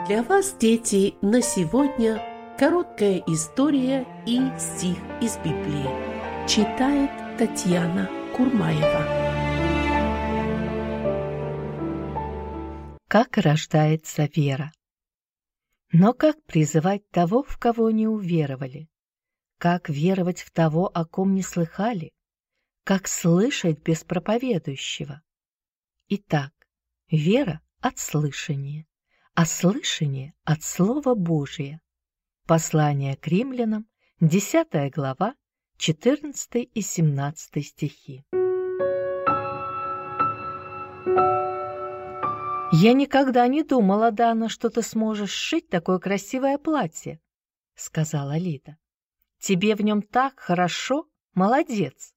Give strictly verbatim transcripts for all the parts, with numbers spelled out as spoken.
Для вас, дети, на сегодня короткая история и стих из Библии. Читает Татьяна Курмаева. Как рождается вера? Но как призывать того, в кого не уверовали? Как веровать в того, о ком не слыхали? Как слышать без проповедующего? Итак, вера от слышания, а слышание от Слова Божия. Послание к римлянам, десятая глава, четырнадцатый и семнадцатый стихи. «Я никогда не думала, Дана, что ты сможешь сшить такое красивое платье», — сказала Лида. «Тебе в нем так хорошо, молодец».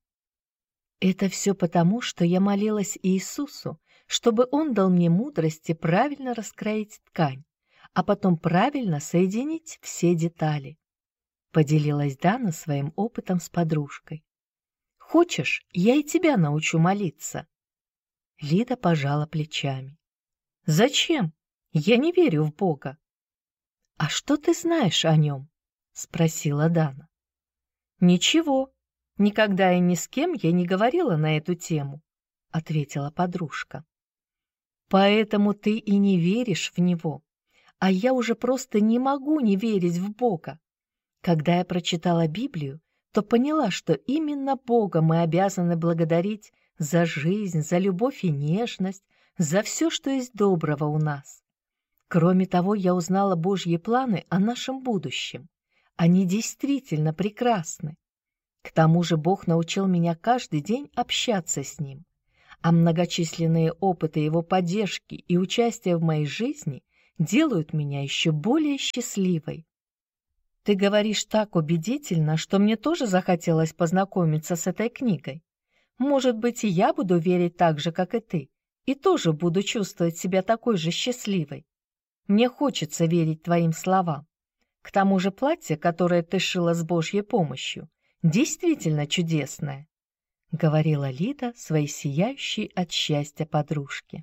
Это все потому, что я молилась Иисусу, чтобы Он дал мне мудрости правильно раскроить ткань, а потом правильно соединить все детали. Поделилась Дана своим опытом с подружкой. «Хочешь, я и тебя научу молиться?» Лида пожала плечами. «Зачем? Я не верю в Бога». «А что ты знаешь о нем?» — спросила Дана. «Ничего. Никогда и ни с кем я не говорила на эту тему», — ответила подружка. «Поэтому ты и не веришь в него, а я уже просто не могу не верить в Бога. Когда я прочитала Библию, то поняла, что именно Бога мы обязаны благодарить за жизнь, за любовь и нежность, за все, что есть доброго у нас. Кроме того, я узнала Божьи планы о нашем будущем. Они действительно прекрасны. К тому же Бог научил меня каждый день общаться с Ним, а многочисленные опыты Его поддержки и участия в моей жизни делают меня еще более счастливой. Ты говоришь так убедительно, что мне тоже захотелось познакомиться с этой книгой. Может быть, и я буду верить так же, как и ты, и тоже буду чувствовать себя такой же счастливой. Мне хочется верить твоим словам. К тому же платье, которое ты шила с Божьей помощью, действительно чудесное», — говорила Лида своей сияющей от счастья подружке.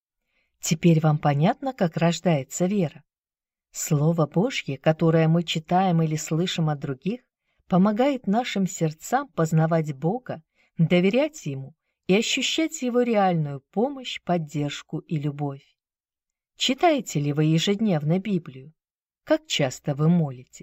Теперь вам понятно, как рождается вера? Слово Божье, которое мы читаем или слышим от других, помогает нашим сердцам познавать Бога, доверять Ему и ощущать Его реальную помощь, поддержку и любовь. Читаете ли вы ежедневно Библию? Как часто вы молитесь?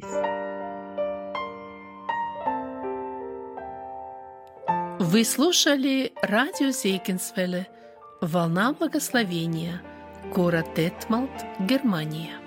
Вы слушали радио Зейгенсвелле «Волна благословения», город Детмалт, Германия.